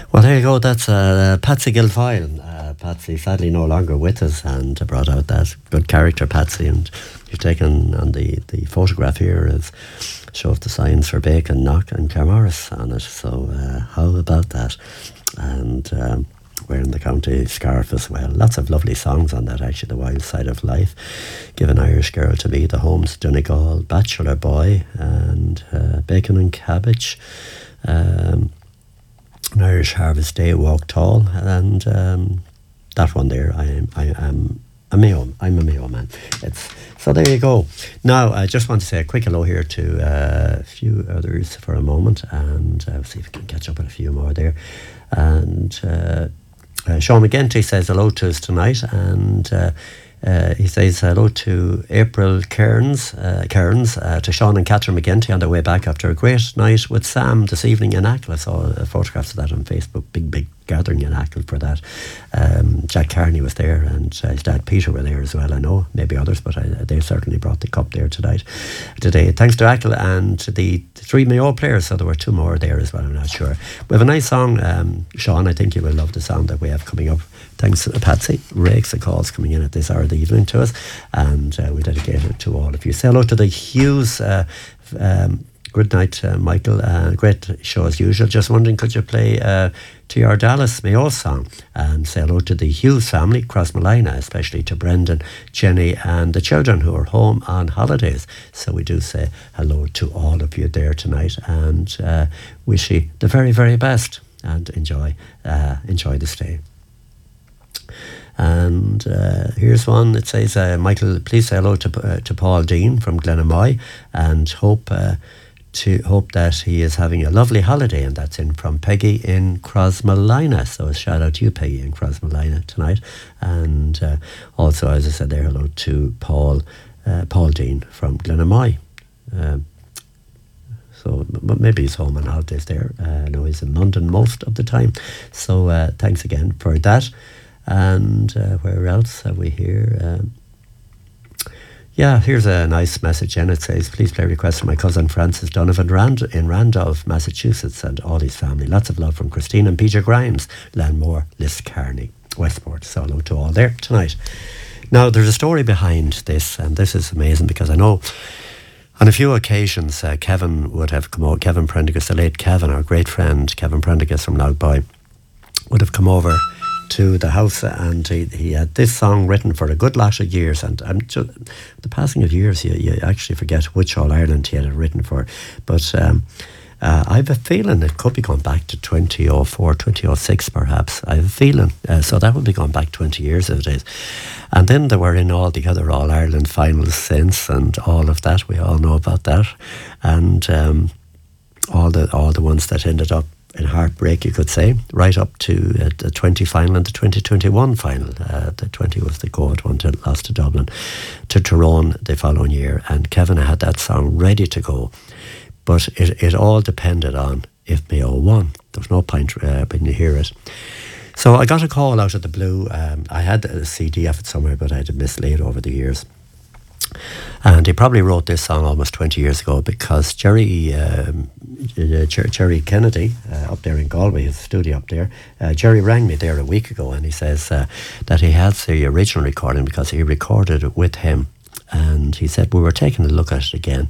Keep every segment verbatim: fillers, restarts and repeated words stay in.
Well, there you go. That's uh, Patsy Guilfoyle. Uh, Patsy, sadly, no longer with us, and brought out that good character, Patsy. And you've taken on the, the photograph here is show of the signs for Bacon, Knock, and Claremorris on it. So, uh, how about that? And um, wearing the county scarf as well. Lots of lovely songs on that, actually. The Wild Side of Life, Give an Irish Girl to Me, The Home's Donegal, Bachelor Boy, and uh, Bacon and Cabbage. Um, An Irish Harvest Day, Walk Tall, and um, that one there, I am, I am a Mayo, I'm a Mayo man. It's, so there you go. Now, I just want to say a quick hello here to uh, a few others for a moment, and uh, see if we can catch up with a few more there. And uh, uh, Sean McGinty says hello to us tonight, and uh, Uh, he says hello to April Cairns, uh, Cairns uh, to Sean and Catherine McGinty on their way back after a great night with Sam this evening in Achill. I saw uh, photographs of that on Facebook. Big, big gathering in Achill for that. Um, Jack Carney was there, and uh, his dad Peter were there as well, I know. Maybe others, but I, they certainly brought the cup there tonight. Today, thanks to Achill and the three Mayo players, so there were two more there as well, I'm not sure. We have a nice song, um, Sean. I think you will love the sound that we have coming up. Thanks to Patsy. Rakes of calls coming in at this hour of the evening to us, and uh, we dedicate it to all of you. Say hello to the Hughes. Uh, um, good night, uh, Michael. Uh, great show as usual. Just wondering, could you play uh, T R Dallas Mayo song? And say hello to the Hughes family, Crossmolina, especially to Brendan, Jenny, and the children who are home on holidays. So we do say hello to all of you there tonight, and uh, wish you the very, very best, and enjoy, uh, enjoy the stay. And uh, here's one that says, uh, Michael, please say hello to uh, to Paul Dean from Glenamoy, and hope uh, to hope that he is having a lovely holiday. And that's in from Peggy in Crossmolina. So a shout out to you, Peggy in Crossmolina tonight. And uh, also, as I said there, hello to Paul uh, Paul Dean from Glenamoy. Um, So but maybe he's home on holidays there. Uh, I know he's in London most of the time. So uh, thanks again for that. And uh, where else have we here? Um, yeah, here's a nice message, and it says, please play request for my cousin Francis Donovan Rand- in Randolph, Massachusetts, and all his family. Lots of love from Christine and Peter Grimes, Lanmore, Liscarney, Westport. So hello to all there tonight. Now, there's a story behind this, and this is amazing because I know on a few occasions uh, Kevin would have come over, Kevin Prendergast, the late Kevin, our great friend, Kevin Prendergast from Loudboy, would have come over to the house, and he, he had this song written for a good lot of years, and, and just, the passing of years you, you actually forget which All Ireland he had it written for, but um, uh, I have a feeling it could be going back to twenty oh four, twenty oh six perhaps. I have a feeling, uh, so that would be going back twenty years if it is. And then they were in all the other All Ireland finals since, and all of that, we all know about that, and um, all the all the ones that ended up in heartbreak, you could say, right up to uh, the twenty final and the twenty twenty-one final. Uh, the twenty was the Goat one, to, lost to Dublin, to Tyrone the following year. And Kevin had that song ready to go. But it, it all depended on if Mayo won. There was no point uh, when you hear it. So I got a call out of the blue. Um, I had a C D of it somewhere, but I had mislaid over the years. And he probably wrote this song almost twenty years ago, because Jerry um, Jerry Kennedy, uh, up there in Galway, his studio up there, uh, Jerry rang me there a week ago, and he says uh, that he has the original recording because he recorded it with him. And he said we were taking a look at it again,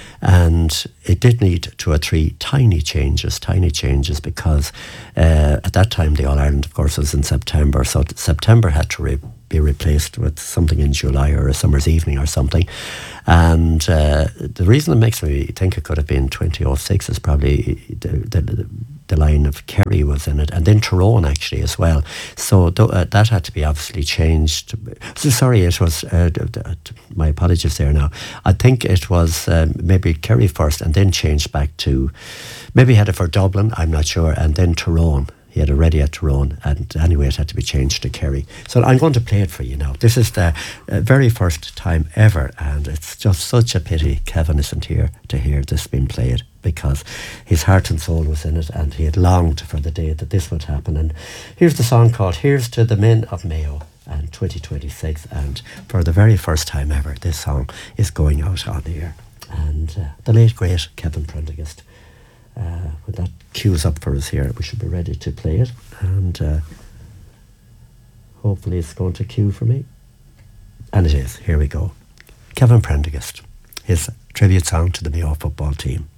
and it did need two or three tiny changes, tiny changes, because uh, at that time the All Ireland, of course, was in September, so September had to re- be replaced with something in July or a summer's evening or something. And uh, the reason it makes me think it could have been twenty oh six is probably the, the, the line of Kerry was in it, and then Tyrone actually as well. So th- uh, that had to be obviously changed. So sorry, it was, uh, d- d- my apologies there now. I think it was um, maybe Kerry first and then changed back to, maybe he had it for Dublin, I'm not sure, and then Tyrone. He had it ready at Tyrone, and anyway it had to be changed to Kerry. So I'm going to play it for you now. This is the uh, very first time ever, and it's just such a pity Kevin isn't here to hear this being played, because his heart and soul was in it, and he had longed for the day that this would happen. And here's the song called Here's to the Men of Mayo, and twenty twenty-six, and for the very first time ever this song is going out on the air. And uh, the late great Kevin Prendergast uh, when that queues up for us here, we should be ready to play it. And uh, hopefully it's going to queue for me. And it is. Here we go. Kevin Prendergast, his tribute song to the Mayo football team.